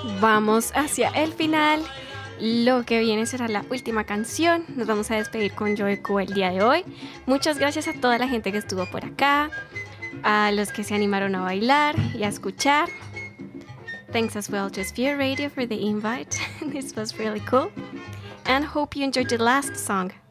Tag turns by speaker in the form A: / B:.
A: Vamos hacia el final. Lo que viene será la última canción. Nos vamos a despedir con Joe Cool el día de hoy. Muchas gracias a toda la gente que estuvo por acá, a los que se animaron a bailar y a escuchar. Thanks as well to Sphere Radio for the invite. This was really cool. And hope you enjoyed the last song